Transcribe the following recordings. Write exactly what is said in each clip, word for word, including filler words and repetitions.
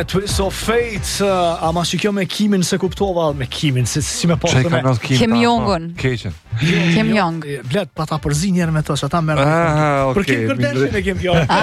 Twist of Fate, uh, ama që kjo me Kimin se kuptova me Kimin, se si me pasë me Kim Jong-un. Keqen. Kim Jong. Blet, pa ta përzi njerë me to, që ata merë. Ah, Për okay. Kim Kardashian e Kim Jong.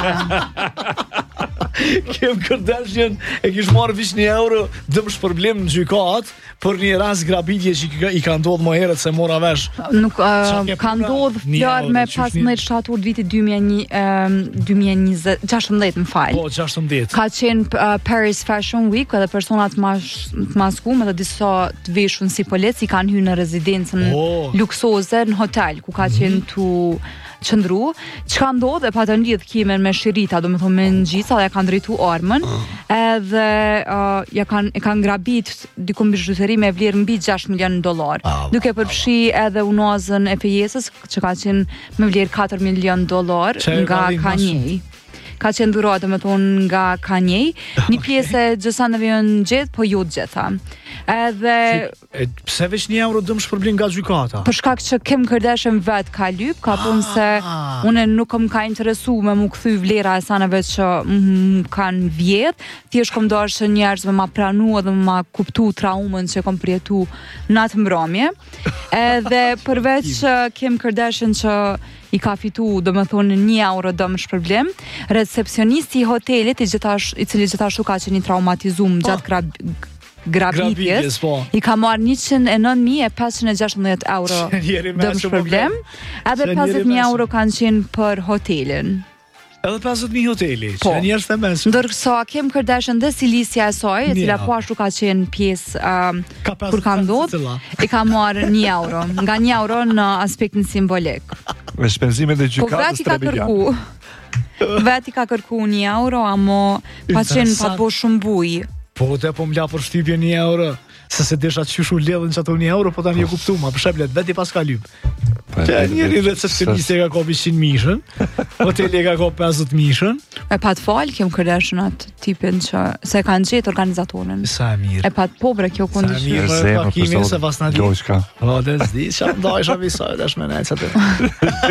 Ah. Kim Kardashian e kish marrë vish një euro dëm shpërblim në gjykat për një rast grabitje që i ka ndodhur më herët se mora vesh. Nuk uh, ka ndodhur fjalë me pesëmbëdhjetë shtator viti dy mijë e një, um, dy mijë e njëzet, gjashtëmbëdhjetë më fal. Po, gjashtëmbëdhjetë. Ka qenë uh, Paris Fashion Week edhe persona të mas, maskuar edhe disa të veshur si polec i kanë hyrë në rezidencën oh. luksoze në hotel ku ka qenë mm-hmm. tu qëndru, çka ndodh e pa të lidh Kimin me Shirita, do me thonë me ngjisa dhe ja kanë drejtu armën, edhe uh, ja kanë e kanë grabit diku mbi zhytëri me vlerë mbi gjashtë milion dollar. Ah, duke përfshi edhe unazën e fejesës që ka qenë me vlerë katër milion dollar nga Kanye. Ka qenë dhuratë me thonë nga Kanye, një pjesë e gjësanëve janë gjetë, po jo të gjitha. Edhe e, pse veç një euro dëm shpërblim nga gjykata? Për shkak që Kim Kardashian vet ka lyp, ka thonë se unë nuk më ka interesu me mu kthy vlera e sanave që më kanë vjedh, thjesht kom dashur njerëz me ma pranu edhe me ma kuptu traumën që kom përjetu në atë mbrëmje. Edhe përveç Kim Kardashian që i ka fitu, do me thonë, një euro dëm shpërblim, recepcionisti i hotelit, i, gjithash, i cili gjithashtu ka qenë i traumatizum gjatë grab, grabitjes, po. I ka marrë njëqind e nëntë mijë e pesëqind e gjashtëmbëdhjetë euro dëm shpërblim, edhe pesëdhjetë mijë euro kanë qenë për hotelin. Edhe pesëdhjetë mijë hoteli, po. Që njerëz të mesme. Ndërsa Kim Kardashian dhe Silisja e saj, e cila po ashtu ka qenë pjesë um, kur ka ndodhur, i ka marrë një euro, nga një euro në aspektin simbolik. Me shpenzimet e gjykatës po veti ka kërku. Veti ka kërku një euro, amo pa qenë pa të bo shumë buj. Po te po m'la për shtypje një euro, se se desha të qyshu ledhen që ato një euro, po ta një kuptu ma, për sheplet, veti pas ka lyp. Që njëri recepcioniste e ka ko njëqind mishën, hoteli e ka ko pesëdhjetë mishën. E pa të falë, Kim Kardashian atë tipin që se kanë gjetë organizatorin. Sa e mirë. E pa të pobre kjo kondicion. Sa e mirë, pa Kimin se pas në di. Gjojshka. O, dhe zdi, që ndaj shavisoj, dhe shmenaj që të.